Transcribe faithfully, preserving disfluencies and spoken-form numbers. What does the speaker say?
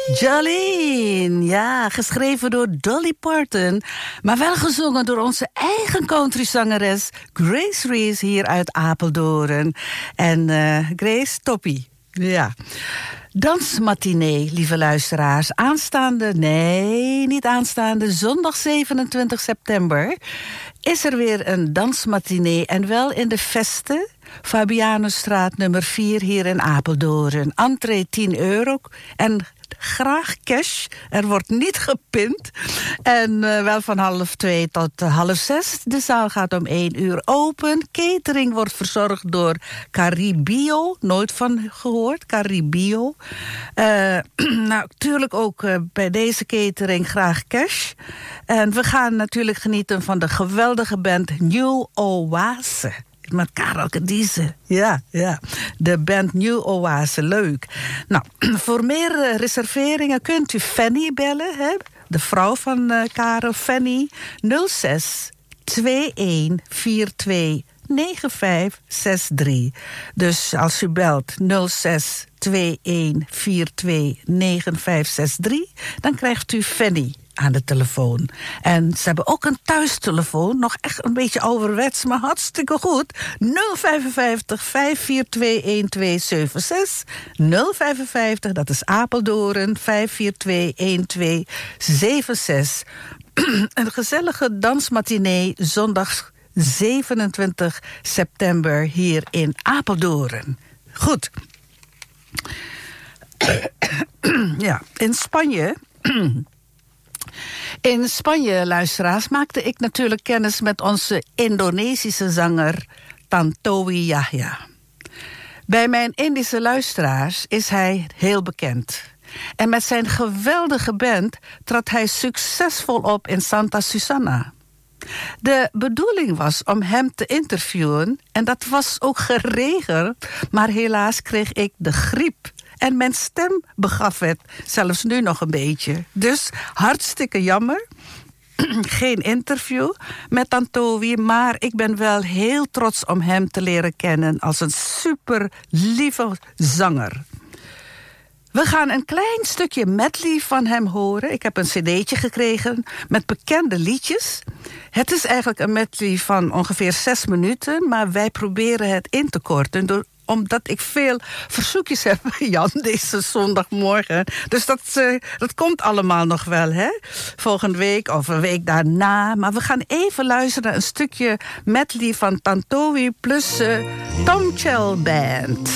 Jolene, ja, geschreven door Dolly Parton, maar wel gezongen door onze eigen countryzangeres Grace Reese hier uit Apeldoorn. En uh, Grace, toppie, ja. Dansmatinee, lieve luisteraars. Aanstaande, nee, niet aanstaande, zondag zevenentwintig september... is er weer een dansmatinee en wel in de Veste, Fabianusstraat nummer vier hier in Apeldoorn. Entree tien euro en graag cash. Er wordt niet gepint. En uh, wel van half twee tot uh, half zes. De zaal gaat om één uur open. Catering wordt verzorgd door Caribio. Nooit van gehoord, Caribio. Uh, nou, natuurlijk ook uh, bij deze catering graag cash. En we gaan natuurlijk genieten van de geweldige band New Oase. Met Karel Kadize. Ja, ja. De band New Oase. Leuk. Nou, voor meer uh, reserveringen kunt u Fanny bellen. Hè? De vrouw van uh, Karel, Fanny. nul zes twee een vier twee negen vijf zes drie. Dus als u belt nul zes twee een vier twee negen vijf zes drie... dan krijgt u Fanny aan de telefoon. En ze hebben ook een thuistelefoon. Nog echt een beetje ouderwets, maar hartstikke goed. nul vijf vijf vijf vier twee een twee zeven zes. nul vijf vijf, dat is Apeldoorn. vijf vier twee een twee zeven zes. Een gezellige dansmatinee zondag zevenentwintig september hier in Apeldoorn. Goed. Ja, in Spanje... In Spanje, luisteraars, maakte ik natuurlijk kennis met onze Indonesische zanger Tantowi Yahya. Bij mijn Indische luisteraars is hij heel bekend. En met zijn geweldige band trad hij succesvol op in Santa Susana. De bedoeling was om hem te interviewen en dat was ook geregeld, maar helaas kreeg ik de griep. En mijn stem begaf het, zelfs nu nog een beetje. Dus hartstikke jammer. Geen interview met Tantowi, maar ik ben wel heel trots om hem te leren kennen als een super lieve zanger. We gaan een klein stukje medley van hem horen. Ik heb een cd'tje gekregen met bekende liedjes. Het is eigenlijk een medley van ongeveer zes minuten, maar wij proberen het in te korten door omdat ik veel verzoekjes heb, Jan, deze zondagmorgen. Dus dat, uh, dat komt allemaal nog wel, hè? Volgende week of een week daarna. Maar we gaan even luisteren naar een stukje medley van Tantowi plus uh, Tom Chell Band.